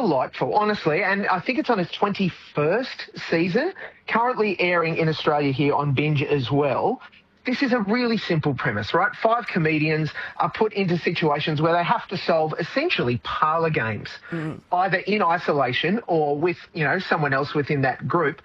delightful, honestly, and I think it's on its 21st season, currently airing in Australia here on Binge as well. This is a really simple premise, right? 5 comedians are put into situations where they have to solve essentially parlour games, either in isolation or with, someone else within that group.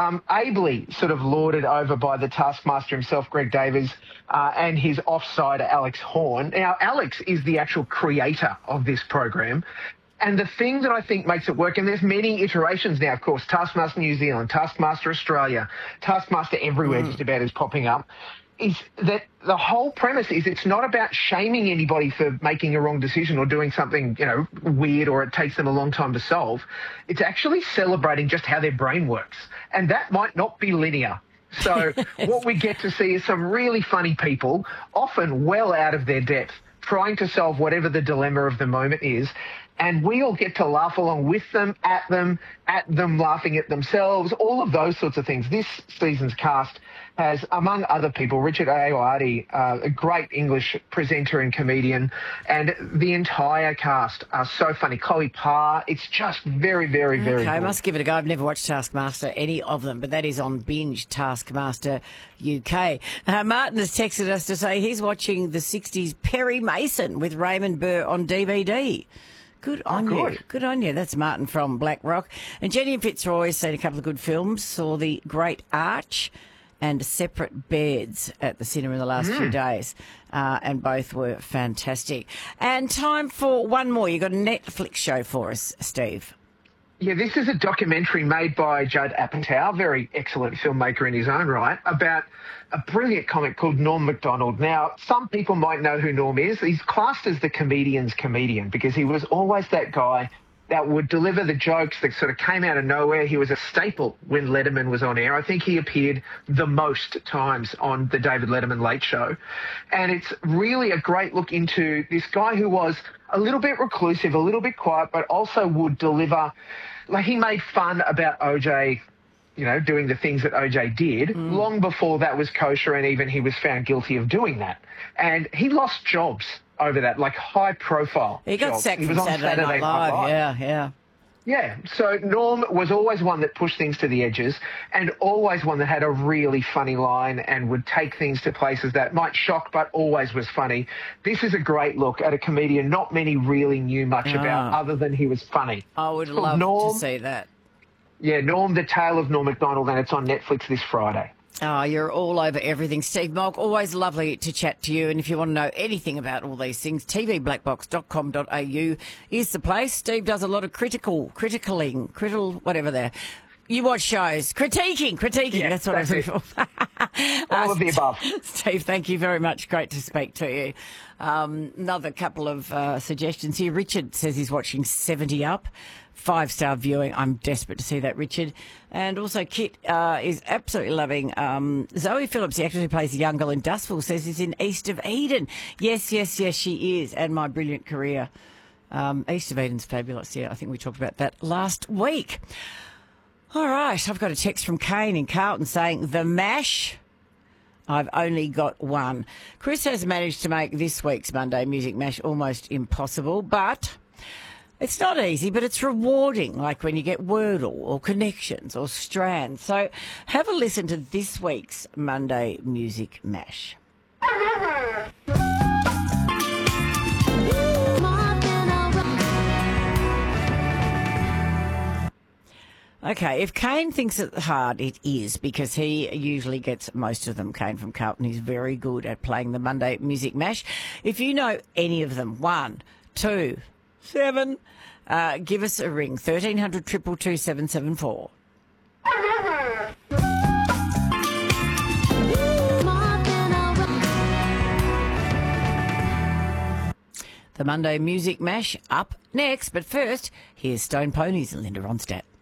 Ably sort of lorded over by the taskmaster himself, Greg Davies, and his offsider, Alex Horn. Now, Alex is the actual creator of this program. And the thing that I think makes it work, and there's many iterations now, of course, Taskmaster New Zealand, Taskmaster Australia, Taskmaster everywhere just about is popping up, is that the whole premise is it's not about shaming anybody for making a wrong decision or doing something, weird or it takes them a long time to solve. It's actually celebrating just how their brain works. And that might not be linear. So what we get to see is some really funny people, often well out of their depth, trying to solve whatever the dilemma of the moment is. And we all get to laugh along with them, at them laughing at themselves, all of those sorts of things. This season's cast has, among other people, Richard Ayoade, a great English presenter and comedian, and the entire cast are so funny. Chloe Parr, it's just very, very, very good. I must give it a go. I've never watched Taskmaster, any of them, but that is on Binge, Taskmaster UK. Martin has texted us to say he's watching the 60s Perry Mason with Raymond Burr on DVD. Good on you. Good on you. That's Martin from Black Rock. And Jenny and Fitzroy has seen a couple of good films, saw The Great Arch and Separate Beds at the cinema in the last few days, and both were fantastic. And time for one more. You've got a Netflix show for us, Steve. Yeah, this is a documentary made by Judd Apatow, very excellent filmmaker in his own right, about a brilliant comic called Norm Macdonald. Now, some people might know who Norm is. He's classed as the comedian's comedian because he was always that guy that would deliver the jokes that sort of came out of nowhere. He was a staple when Letterman was on air. I think he appeared the most times on the David Letterman Late Show. And it's really a great look into this guy who was a little bit reclusive, a little bit quiet, but also would deliver. Like, he made fun about OJ, doing the things that OJ did long before that was kosher and even he was found guilty of doing that. And he lost jobs over that, like high-profile He got jobs. sacked He from was on Saturday Night Live. Yeah. Yeah, so Norm was always one that pushed things to the edges and always one that had a really funny line and would take things to places that might shock but always was funny. This is a great look at a comedian not many really knew much about other than he was funny. I would love to see that. Yeah, Norm, The Tale of Norm Macdonald, and it's on Netflix this Friday. Oh, you're all over everything. Steve Mogg, always lovely to chat to you. And if you want to know anything about all these things, tvblackbox.com.au is the place. Steve does a lot of critical, whatever there. You watch shows. Critiquing. Yeah, that's what I'm looking for. All of the above. Steve, thank you very much. Great to speak to you. Another couple of suggestions here. Richard says he's watching 70 Up. 5-star viewing. I'm desperate to see that, Richard. And also Kit is absolutely loving Zoe Phillips, the actress who plays the young girl in Dustful, says he's in East of Eden. Yes, she is. And My Brilliant Career. East of Eden's fabulous. Yeah, I think we talked about that last week. All right, I've got a text from Kane in Carlton saying, The Mash, I've only got one. Chris has managed to make this week's Monday Music Mash almost impossible, but it's not easy, but it's rewarding, like when you get Wordle or Connections or Strands. So have a listen to this week's Monday Music Mash. Okay, if Kane thinks it hard, it is, because he usually gets most of them. Kane from Carlton, he's very good at playing the Monday Music Mash. If you know any of them, 1, 2, 7, give us a ring, 1300 222 774. The Monday Music Mash up next, but first, here's Stone Ponies and Linda Ronstadt.